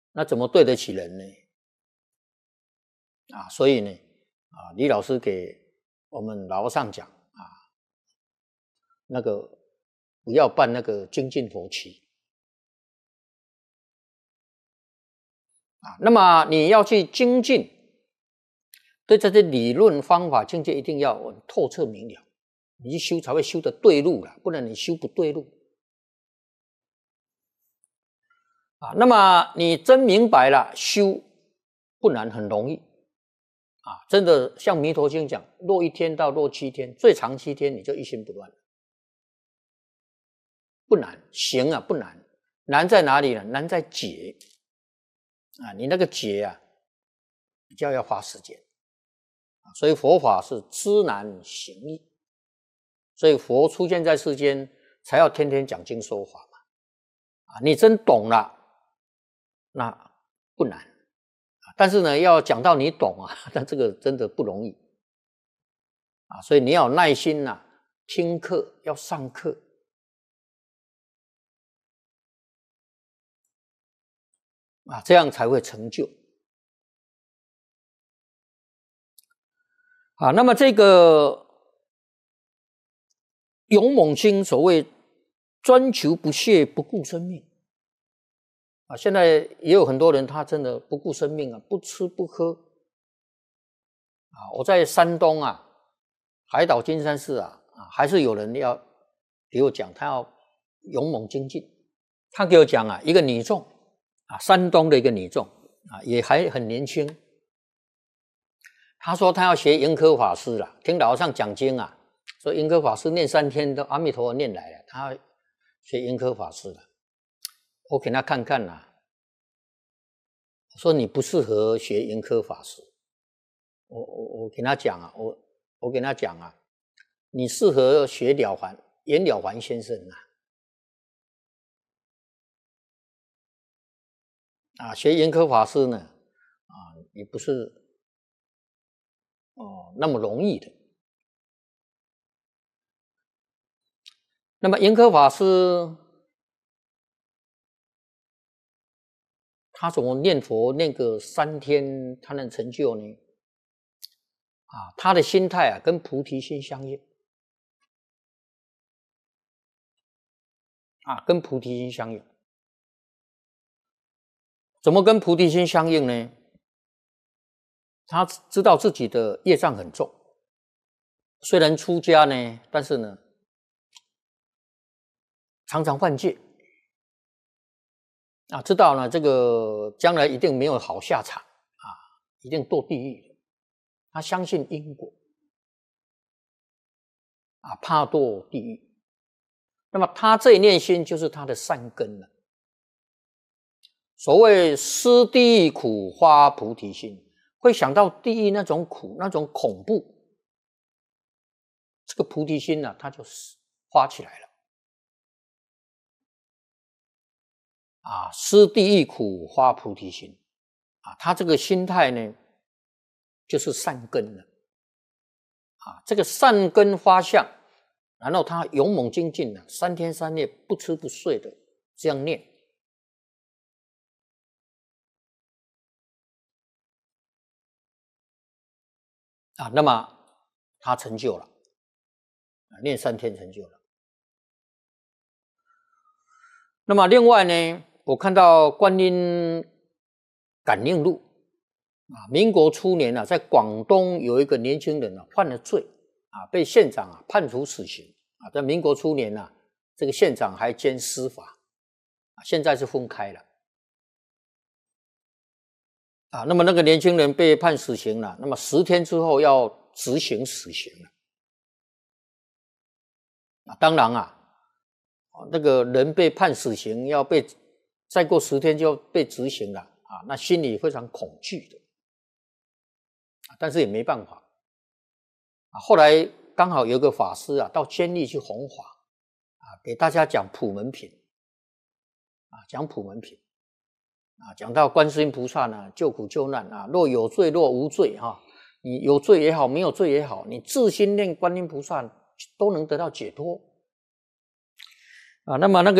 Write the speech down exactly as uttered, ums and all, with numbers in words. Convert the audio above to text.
那怎么对得起人呢？啊，所以呢，啊，李老师给我们老和尚讲啊，那个不要办那个精进佛期啊。那么你要去精进，对这些理论方法境界一定要透彻明了，你去修才会修得对路了，不然你修不对路啊。那么你真明白了，修不难，很容易。啊，真的像弥陀经讲，落一天到落七天，最长七天你就一心不乱，不难，行啊不难，难在哪里呢？难在解啊，你那个解啊，比较要花时间啊，所以佛法是知难行易，所以佛出现在世间，才要天天讲经说法嘛，啊，你真懂了，那不难。但是呢，要讲到你懂啊，但这个真的不容易啊，所以你要有耐心呐、啊，听课要上课啊，这样才会成就啊。那么这个勇猛经，所谓专求不懈，不顾生命啊。现在也有很多人，他真的不顾生命啊，不吃不喝啊。我在山东啊，海岛金山寺啊，啊，还是有人要给我讲，他要勇猛精进。他给我讲啊，一个女众啊，山东的一个女众啊，也还很年轻。他说他要学盈科法师啦，听老和尚讲经啊，说盈科法师念三天都阿弥陀佛念来了，他要学盈科法师了。我给他看看啦，我说你不适合学盈科法师。我我我给他讲啊，我我给他讲啊，你适合学了凡严了凡先生啊。啊，学盈科法师呢，啊，也不是哦那么容易的。那么盈科法师，他怎么念佛念个三天，他能成就呢？啊，他的心态啊，跟菩提心相应。啊，跟菩提心相应。怎么跟菩提心相应呢？他知道自己的业障很重，虽然出家呢，但是呢，常常犯戒啊，知道呢这个将来一定没有好下场啊，一定堕地狱。他相信因果啊，怕堕地狱。那么他这一念心就是他的善根了。所谓思地狱苦，发菩提心，会想到地狱那种苦，那种恐怖，这个菩提心呢、啊，它就发起来了。啊，思地狱苦，发菩提心，啊，他这个心态呢，就是善根了。啊，这个善根发相，然后他勇猛精进了，三天三夜不吃不睡的这样念。啊，那么他成就了，啊，念三天成就了。那么另外呢，我看到观音感应录啊，民国初年啊，在广东有一个年轻人啊犯了罪啊，被县长啊判处死刑啊。在民国初年啊，这个县长还兼司法啊，现在是分开了啊。那么那个年轻人被判死刑了，那么十天之后要执行死刑了啊。当然啊，那个人被判死刑，要被再过十天就要被执行了啊，那心里非常恐惧的，但是也没办法啊。后来刚好有个法师啊，到监狱去弘法啊，给大家讲普门品啊，讲普门品啊，讲到观世音菩萨呢，救苦救难啊，若有罪若无罪哈、啊，你有罪也好，没有罪也好，你自心念观音菩萨都能得到解脱啊。那么那个